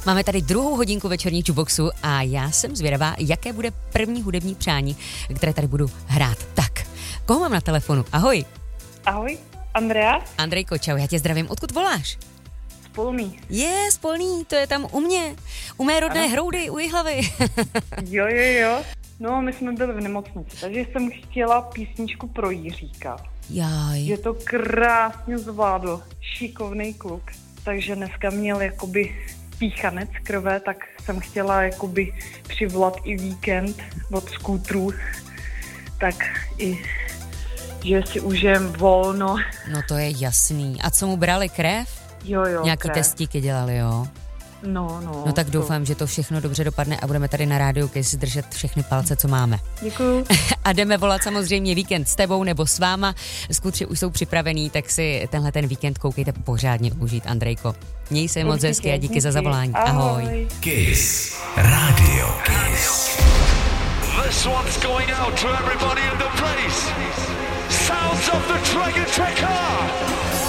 Máme tady druhou hodinku večerní Jukeboxu a já jsem zvědavá, jaké bude první hudební přání, které tady budu hrát. Tak, koho mám na telefonu? Ahoj. Ahoj, Andrea. Andrejko, čau, já tě zdravím. Odkud voláš? Spolný. Z Polný, to je tam u mě. U mé rodné Hroudy, u Jihlavy. Jo. No, my jsme byli v nemocnici, takže jsem chtěla písničku pro Jiříka. Jaj. Že to krásně zvládl, šikovný kluk. Takže dneska měl jakoby píchanec krve, tak jsem chtěla jakoby přivolat i víkend od skútrů. Tak i, že si užijem volno. No to je jasný. A co mu brali, krev? Jo, nějaký krev. testíky dělali, jo? No tak doufám, že to všechno dobře dopadne a budeme tady na rádiu Kiss držet všechny palce, co máme. Děkuju. A jdeme volat samozřejmě víkend s tebou nebo s váma. Skutři už jsou připravený, tak si tenhle ten víkend koukejte pořádně užít, Andrejko. Měj se moc hezky a díky za zavolání. Ahoj. Kiss Radio Kiss. This one's going out to everybody in the